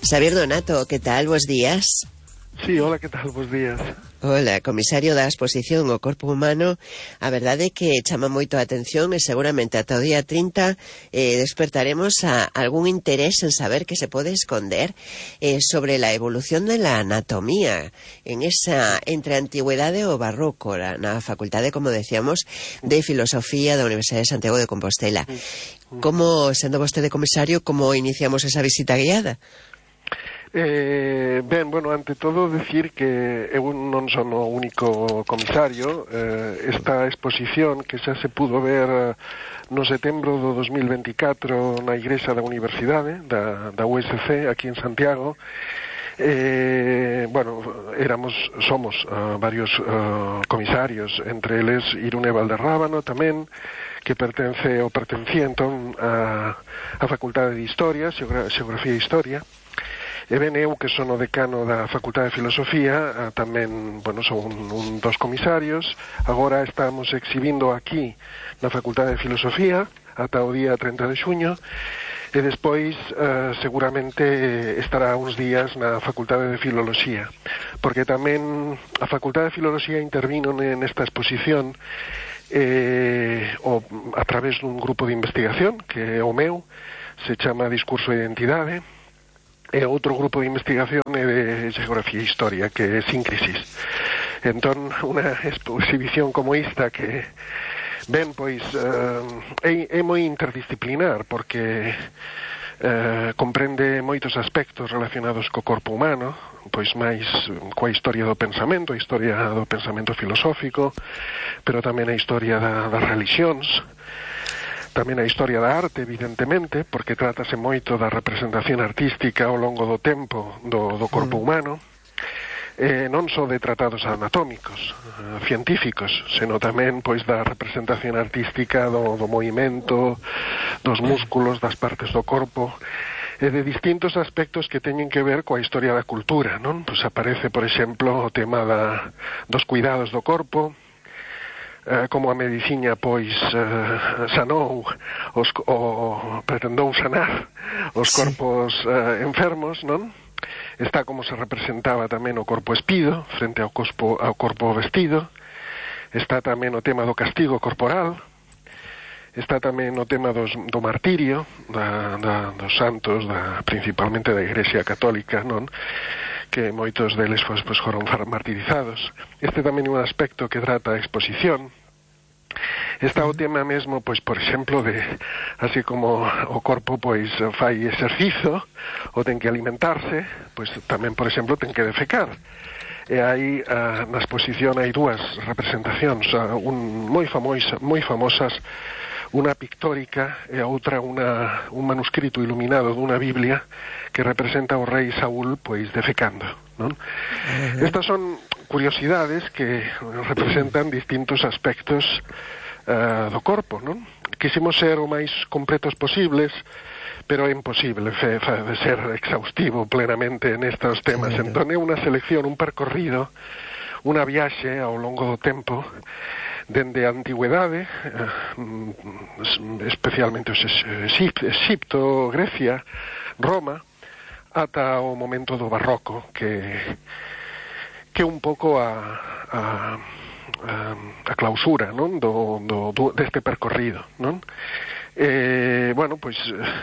Xavier Donato, que tal? Bos días. Sí, hola, que tal? Bos días. Hola, comisario da exposición O Corpo Humano. A verdade é que chama moito a atención e seguramente ata o día 30 despertaremos a algún interés en saber que se pode esconder sobre la evolución de la anatomía en esa entre a antigüedade e o barroco na facultade, como decíamos, de Filosofía da Universidade de Santiago de Compostela. Como, sendo vostede comisario, como iniciamos esa visita guiada? Ben, bueno, ante todo decir que eu non son o único comisario. Esta exposición que xa se pudo ver no setembro do 2024 na igrexa da Universidade da USC aquí en Santiago. Bueno, somos varios comisarios, entre eles Irune Valderrábano tamén, que pertencía entón a Facultade de Historia, Xeografía e Historia. E ben, eu que son o decano da Facultade de Filosofía, tamén, bueno, son un dos comisarios. Agora estamos exhibindo aquí na Facultade de Filosofía ata o día 30 de xuño, e despois seguramente estará uns días na Facultade de Filoloxía, porque tamén a Facultade de Filoloxía intervino nesta exposición a través dun grupo de investigación que é o meu, se chama Discurso e Identidade, e outro grupo de investigación é de Xeografía e Historia, que é Síncresis. Entón, unha exhibición como esta que, ben, pois, é moi interdisciplinar, porque comprende moitos aspectos relacionados co corpo humano, pois máis coa historia do pensamento, a historia do pensamento filosófico, pero tamén a historia das religións, tamén a historia da arte, evidentemente, porque trátase moito da representación artística ao longo do tempo do corpo humano, non só de tratados anatómicos, científicos, senón tamén pois da representación artística do movimento, dos músculos, das partes do corpo, e de distintos aspectos que teñen que ver coa historia da cultura, non? Pois aparece, por exemplo, o tema dos cuidados do corpo, como a medicina pois sanou pretendou sanar os corpos enfermos, non? Está como se representaba tamén o corpo espido frente ao corpo vestido. Está tamén o tema do castigo corporal. Está tamén o tema do martirio dos santos, principalmente da Igrexa Católica, non? Que moitos deles foron martirizados. Este tamén é un aspecto que trata a exposición. Está o tema mesmo, pois, por exemplo, así como o corpo, pois, fai exercizo, ou ten que alimentarse, pois tamén, por exemplo, ten que defecar. E aí, na exposición, hai dúas representacións, moi famosas, unha pictórica e a outra un manuscrito iluminado dunha Biblia que representa ao rei Saúl pois defecando, non? Estas son curiosidades que representan distintos aspectos do corpo, non? Quisimos ser o máis completos posibles, pero é imposible de ser exhaustivo plenamente nestes temas. Entón é unha selección, un percorrido, unha viaxe ao longo do tempo, dende a antigüedade, especialmente Exipto, Grecia, Roma, ata o momento do barroco, que é un pouco a clausura, non? Deste percorrido, non? Bueno, pois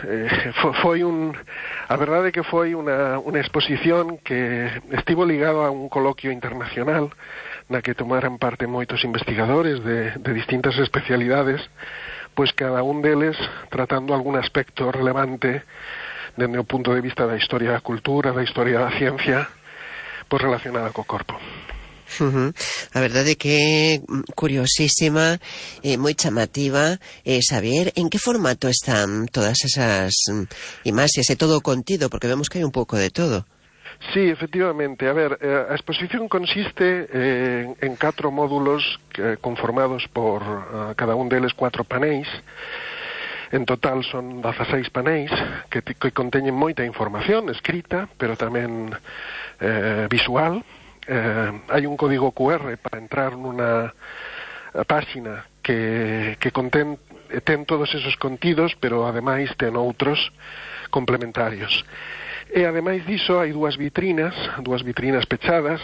a verdade é que foi unha exposición que estivo ligado a un coloquio internacional na que tomaran parte moitos investigadores de distintas especialidades, pois cada un deles tratando algún aspecto relevante dende o punto de vista da historia da cultura, da historia da ciencia, pois relacionada co corpo. A verdade é que é curiosísima e moi chamativa. Xavier, en que formato están todas esas imaxes e todo o contido? Porque vemos que hai un pouco de todo. Sí, efectivamente. A ver, a exposición consiste en 4 módulos conformados por cada un deles 4 paneis. En total son 16 paneis que conteñen moita información escrita, pero tamén visual. Hai un código QR para entrar nunha páxina que ten todos esos contidos, pero ademais ten outros complementarios. E ademais diso hai dúas vitrinas pechadas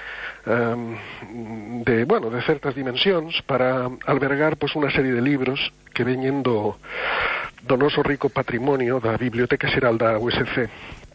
de certas dimensións para albergar pois unha serie de libros que veñen do noso rico patrimonio da Biblioteca Xeral da USC.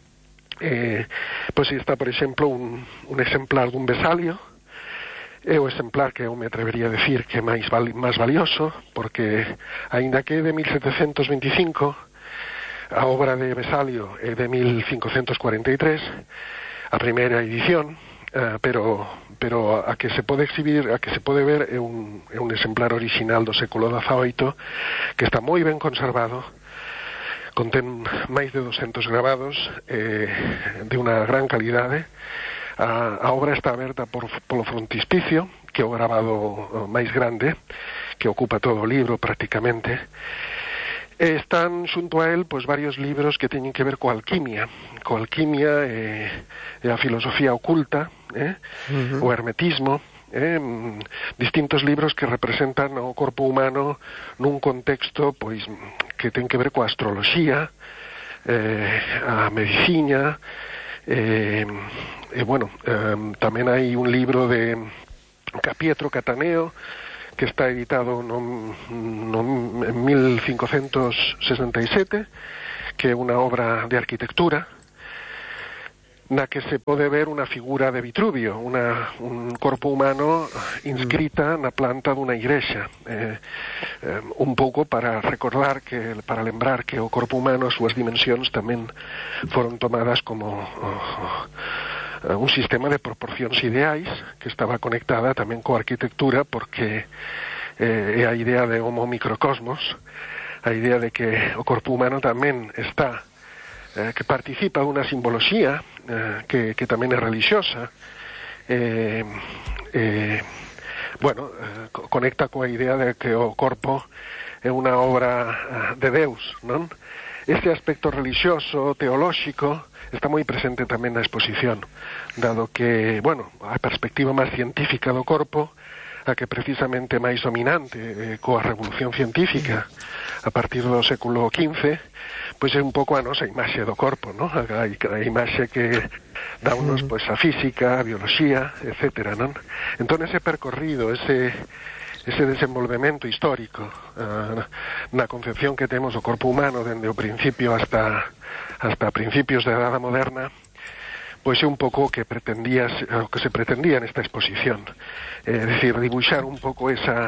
Pois está, por exemplo, un exemplar dun Vesalio. É o exemplar que eu me atrevería a decir que é máis valioso, porque aínda que é de 1725, a obra de Vesalio é de 1543, a primeira edición, pero a que se pode exhibir, a que se pode ver é un exemplar original do século XVIII que está moi ben conservado, contén máis de 200 grabados de unha gran calidade. A obra está aberta polo frontispicio, que é o grabado máis grande, que ocupa todo o libro prácticamente. Están xunto a él pois varios libros que teñen que ver coa alquimia e a filosofía oculta, o hermetismo, distintos libros que representan o corpo humano nun contexto pois que ten que ver coa astroloxía, a medicina, tamén hai un libro de Pietro Cataneo que está editado en 1567, que é unha obra de arquitectura na que se pode ver unha figura de Vitruvio, un corpo humano inscrita na planta dunha igrexa, un pouco para lembrar que o corpo humano, as súas dimensións tamén foron tomadas como un sistema de proporcións ideais que estaba conectada tamén coa arquitectura, porque é a idea de homo microcosmos, a idea de que o corpo humano tamén está que participa dunha simboloxía que tamén é religiosa, conecta coa idea de que o corpo é unha obra de Deus, non? Este aspecto religioso, teolóxico, está moi presente tamén na exposición, dado que, a perspectiva máis científica do corpo, a que precisamente máis dominante coa revolución científica a partir do século XV, pois é un pouco a nosa imaxe do corpo, non? A imaxe que dáunos pois a física, a bioloxía, etcétera, non? Entón ese percorrido, ese desenvolvemento histórico na concepción que temos do corpo humano dende o principio hasta principios da Edade Moderna, pois é un pouco o que se pretendía nesta exposición, é dicir, dibuixar un pouco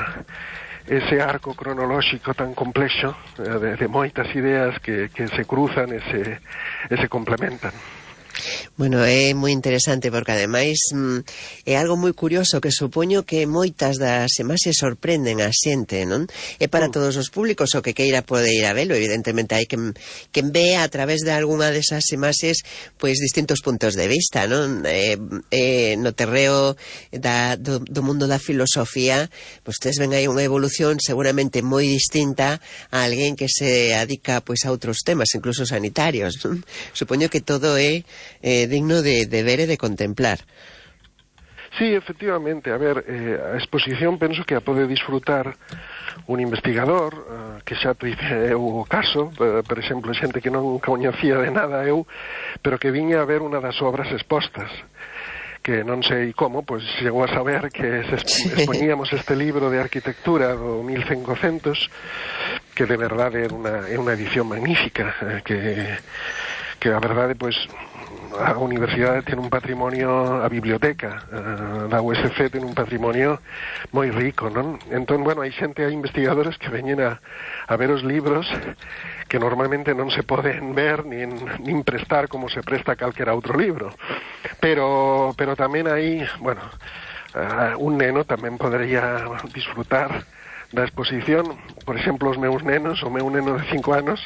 ese arco cronolóxico tan complexo de moitas ideas que se cruzan e se complementan. Bueno, é moi interesante porque ademais é algo moi curioso que supoño que moitas das imaxes sorprenden a xente, non? É para todos os públicos, o que queira pode ir a velo, evidentemente hai quen ve a través de algunha desas imaxes pois distintos puntos de vista, non? No terreo do mundo da filosofía, pois ustedes ven aí unha evolución seguramente moi distinta a alguén que se adica pois a outros temas, incluso sanitarios, non? Supoño que todo é digno de ver e de contemplar. Sí, efectivamente, a ver, a exposición penso que a pode disfrutar un investigador que xa é o caso, por exemplo, xente que non coñecía de nada eu, pero que viña a ver unha das obras expostas, que non sei como, pois chegou a saber que expoñíamos este libro de arquitectura do 1500, que de verdade é unha edición magnífica, que a verdade, pois, a universidade ten un patrimonio, a biblioteca da USC ten un patrimonio moi rico, non? Entón, hai investigadores que veñen a ver os libros que normalmente non se poden ver nin prestar como se presta calquera outro libro, pero tamén aí, un neno tamén podería disfrutar da exposición. Por exemplo, o meu neno de 5 anos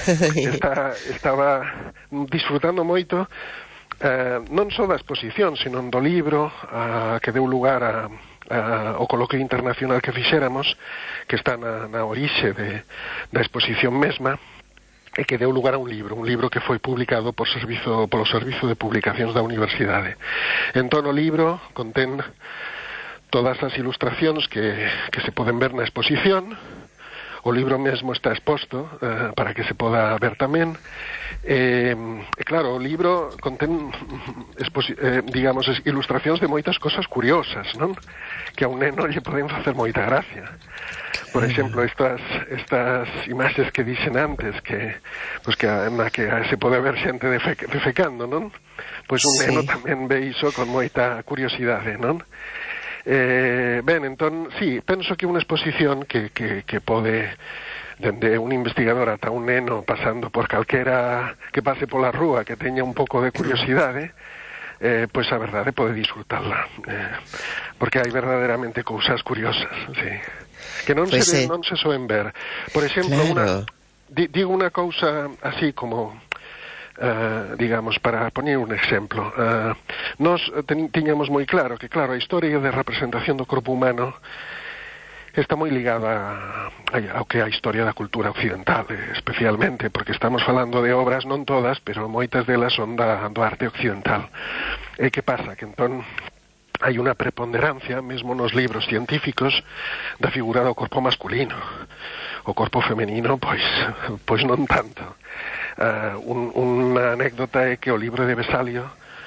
estaba disfrutando moito non só da exposición, sino do libro que deu lugar ao coloquio internacional que fixéramos, que está na orixe da exposición mesma, e que deu lugar a un libro que foi publicado polo Servizo de Publicacións da Universidade. Entón o libro contén todas as ilustracións que se poden ver na exposición, o libro mesmo está exposto para que se poda ver tamén. Claro, o libro contén digamos, ilustracións de moitas cosas curiosas, non? Que a un neno lle poden facer moita gracia. Por exemplo, estas imaxes que dixen antes, que na que se pode ver xente defecando, non? Pois un neno tamén ve iso con moita curiosidade, non? Ben, entón, sí, penso que unha exposición que pode, dende un investigador ata un neno, pasando por calquera que pase pola rúa, que teña un pouco de curiosidade, pois a verdade pode disfrutarla, porque hai verdadeiramente cousas curiosas, sí, que non se soen ver. Por exemplo, claro. Digo unha cousa así como... digamos, para poñer un exemplo, nós tiñamos moi claro que, claro, a historia de representación do corpo humano está moi ligada ao que é a historia da cultura occidental, especialmente, porque estamos falando de obras, non todas, pero moitas delas son do arte occidental. E que pasa? Que entón hai unha preponderancia, mesmo nos libros científicos, da figura do corpo masculino. O corpo femenino, pois non tanto. Unha anécdota é que o libro de Vesalio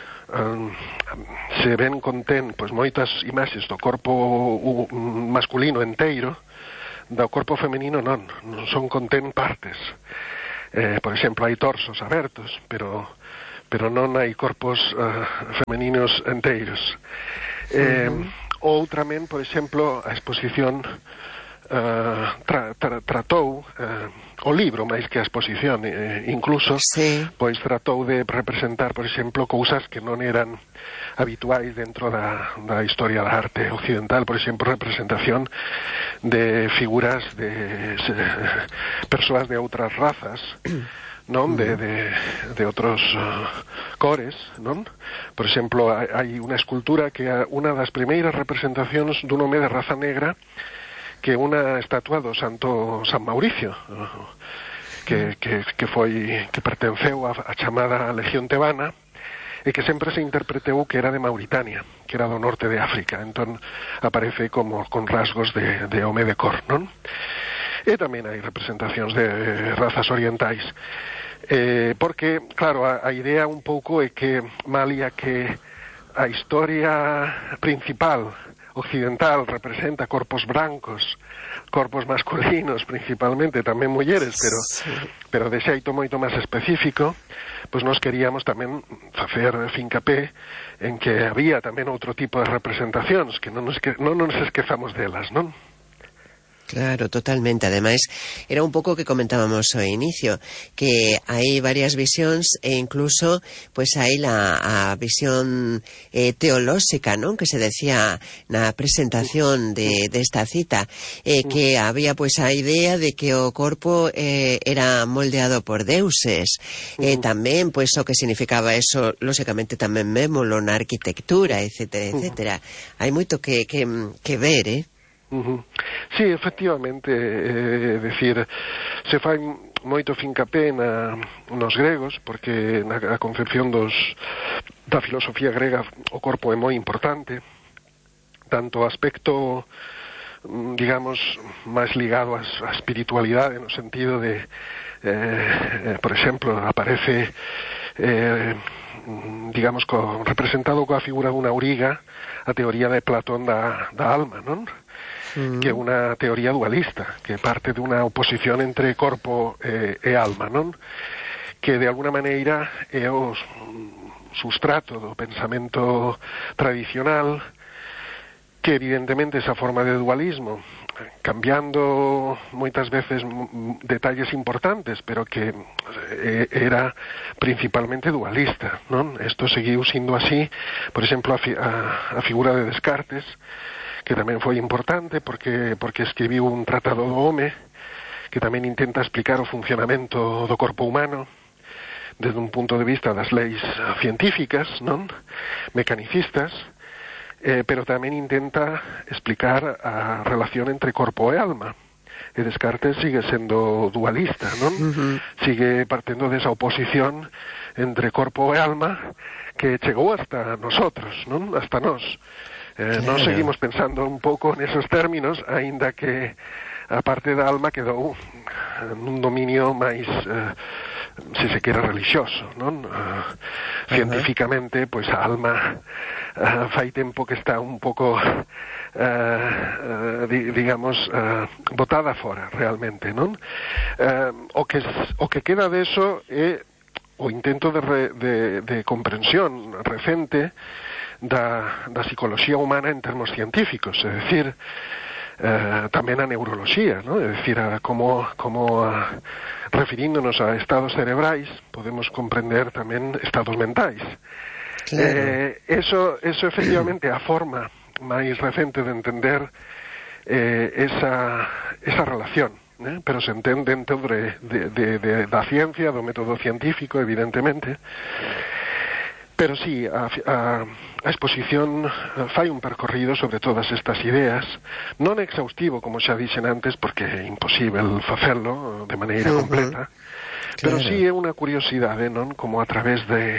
se ven contén pois moitas imaxes do corpo masculino enteiro, do corpo femenino non son contén partes. Por exemplo, hai torsos abertos, pero non hai corpos femeninos enteiros. Ou tamén, por exemplo, a exposición tratou o libro máis que a exposición, incluso pois tratou de representar, por exemplo, cousas que non eran habituais dentro da historia da arte occidental, por exemplo, representación de figuras de persoas de outras razas, non, de outros cores, non? Por exemplo, hai unha escultura que é unha das primeiras representacións dun home de raza negra, que unha estatua do santo San Mauricio, que pertenceu a chamada Legión Tebana, e que sempre se interpretou que era de Mauritania, que era do norte de África. Entón aparece como con rasgos de home de cor, non? E tamén hai representacións de razas orientais, porque, claro, a idea un pouco é que malia que a historia principal occidental representa corpos brancos, corpos masculinos principalmente, tamén mulleres, pero de xeito moito máis específico, pois nós queríamos tamén facer fincapé en que había tamén outro tipo de representacións, que non nos esquezamos delas, non? Claro, totalmente. Ademais, era un pouco o que comentábamos ao inicio, que hai varias visións e incluso pois hai a visión teolóxica, non? Que se decía na presentación desta cita, que había pois a idea de que o corpo era moldeado por deuses, tamén pois o que significaba eso, lóxicamente tamén vémolo na arquitectura, etcétera, etcétera. Hai moito que ver, Sí, efectivamente, decir, se fai moito fincapé nos gregos, porque na concepción da filosofía grega o corpo é moi importante, tanto o aspecto, digamos, máis ligado á espiritualidade, no sentido de, por exemplo, aparece, digamos, representado coa figura dunha auriga, a teoría de Platón da alma, non? Que é unha teoría dualista, que parte dunha oposición entre corpo e alma, non? Que de alguna maneira é o sustrato do pensamento tradicional, que evidentemente esa forma de dualismo, cambiando moitas veces detalles importantes, pero que era principalmente dualista, non? Isto seguiu sindo así, por exemplo, a figura de Descartes, que tamén foi importante porque escribiu un tratado do home que tamén intenta explicar o funcionamento do corpo humano desde un punto de vista das leis científicas, non? Mecanicistas, pero tamén intenta explicar a relación entre corpo e alma. E Descartes sigue sendo dualista, non? Sigue partendo desa oposición entre corpo e alma que chegou hasta nosotros, non? Hasta nós. Claro. Nós seguimos pensando un pouco nesos términos, aínda que a parte da alma quedou nun dominio máis se se quere relixioso, non? Científicamente, pois a alma fai tempo que está un pouco digamos botada fora realmente, non? O que queda deso é o intento de comprensión recente da psicoloxía humana en termos científicos, é dicir, tamén a neuroloxía, ¿no? É dicir, como refiríndonos a estados cerebrais podemos comprender tamén estados mentais. Claro. Eso efectivamente a forma máis recente de entender esa relación, pero se entende dentro da ciencia, do método científico, evidentemente. Pero sí, a exposición fai un percorrido sobre todas estas ideas, non exhaustivo, como xa dixen antes, porque é imposible facelo de maneira completa, pero sí é unha curiosidade, non? Como a través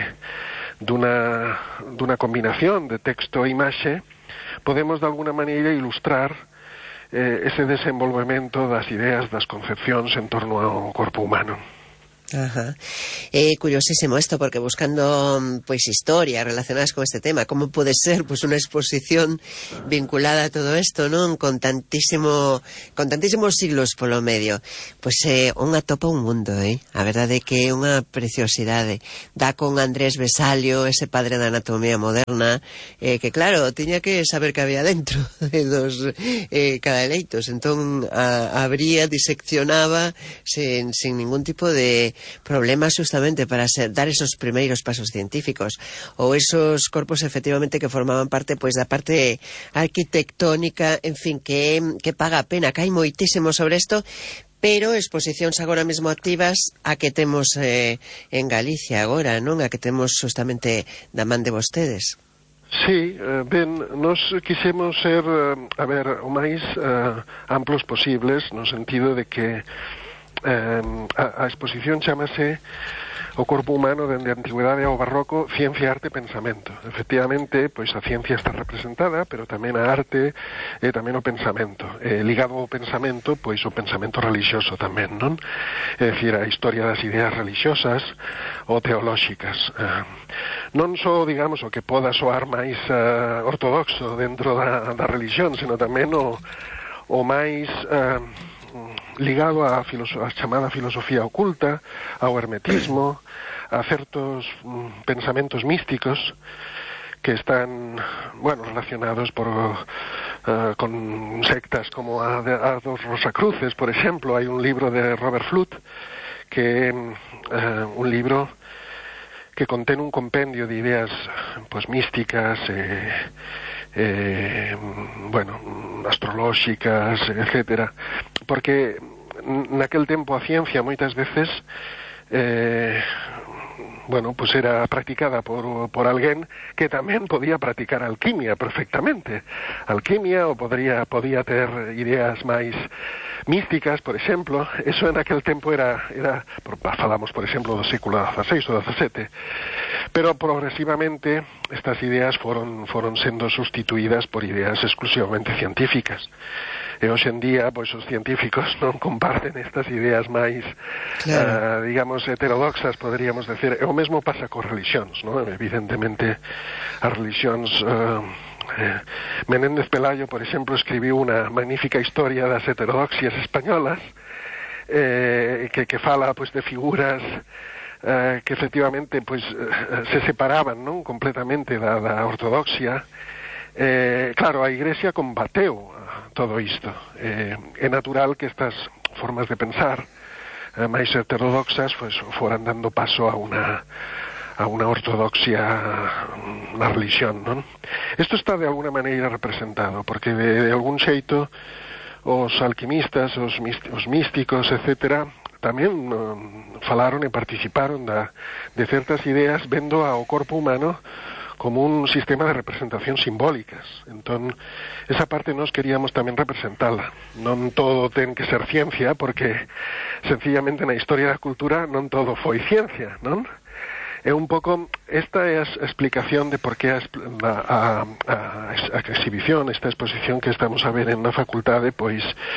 dunha combinación de texto e imaxe podemos de alguna maneira ilustrar ese desenvolvemento das ideas, das concepcións en torno ao corpo humano. Ajá. Curiosísimo esto, porque buscando pues historias relacionadas con este tema, ¿cómo puede ser pues una exposición vinculada a todo esto, non? Con tantísimos siglos polo medio. Pues unha topa un mundo, a verdade é que é unha preciosidade. Dá con Andrés Vesalio, ese padre da anatomía moderna, que claro, tiña que saber que había dentro dos cadeleitos, entón abría, diseccionaba sin ningún tipo de problemas justamente para dar esos primeiros pasos científicos, ou esos corpos efectivamente que formaban parte pois da parte arquitectónica, en fin, que paga a pena, que hai moitísimo sobre isto, pero exposicións agora mesmo activas a que temos en Galicia agora, non? A que temos justamente da man de vostedes. Sí, ben, nos quixemos ser, o máis amplos posibles, no sentido de que a exposición chamase O corpo humano dende a antigüedade ao barroco, ciencia, arte, pensamento. Efectivamente, pois a ciencia está representada, pero tamén a arte e tamén o pensamento. Ligado ao pensamento, pois o pensamento relixioso tamén, non? É dicir, a historia das ideas religiosas ou teolóxicas. Non só, digamos, o que poda soar máis ortodoxo dentro da religión, sino tamén o máis ligado á chamada filosofía oculta, ao hermetismo, a certos pensamentos místicos que están, relacionados con sectas como a dos Rosacruces, por exemplo. Hai un libro de Robert Fludd que é un libro que contén un compendio de ideas místicas, astrolóxicas, etcétera, porque naquel tempo a ciencia moitas veces era practicada por alguén que tamén podía practicar alquimia perfectamente. Alquimia, ou podía ter ideas máis místicas, por exemplo. Eso en aquel tempo era falamos, por exemplo, do século XVI ou XVII. Pero progresivamente estas ideas foron sendo sustituídas por ideas exclusivamente científicas. E hoxe en día, pois, os científicos non comparten estas ideas máis, digamos, heterodoxas, poderíamos decir. E o mesmo pasa coas religións, non? Evidentemente, as religións... Menéndez Pelayo, por exemplo, escribiu unha magnífica historia das heterodoxias españolas, que fala, pois, de figuras que efectivamente, pois, se separaban, non? Completamente da ortodoxia. Claro, a Igrexa combateu todo isto. É natural que estas formas de pensar máis heterodoxas foran dando paso a unha ortodoxia na religión, non? Isto está de alguna maneira representado, porque de algún xeito os alquimistas, os místicos, etcétera, tamén falaron e participaron de certas ideas vendo ao corpo humano como un sistema de representacións simbólicas. Entón, esa parte nos queríamos tamén representala. Non todo ten que ser ciencia, porque sencillamente na historia da cultura non todo foi ciencia, non? É un pouco, esta é a explicación de por que a exhibición, esta exposición que estamos a ver na facultade, pois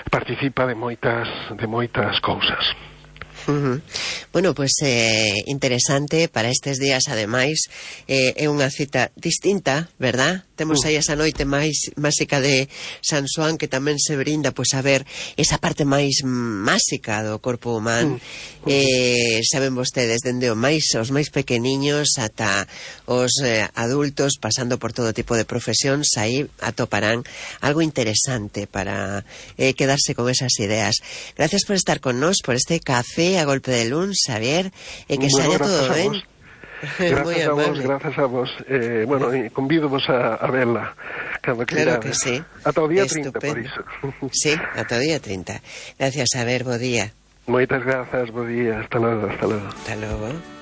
participa de moitas cousas. Bueno, pois interesante para estes días, ademais, é unha cita distinta, verdad? Temos aí esa noite máis máxica de San Xoán, que tamén se brinda pois a ver esa parte máis máxica do corpo humano. Saben vostedes, dende os máis pequeniños ata os adultos, pasando por todo tipo de profesións, aí atoparán algo interesante para quedarse con esas ideas. Gracias por estar con nós, por este café a golpe de luns, Xavier, e que saia todo ben. Gracias a vos. Convídovos a verla cando claro queirades. Que sí. Ata o día Estupendo. 30, por iso. Sí, ata o día 30. Gracias, Xavier, bo día. Moitas grazas, bo día. Hasta logo. Hasta logo.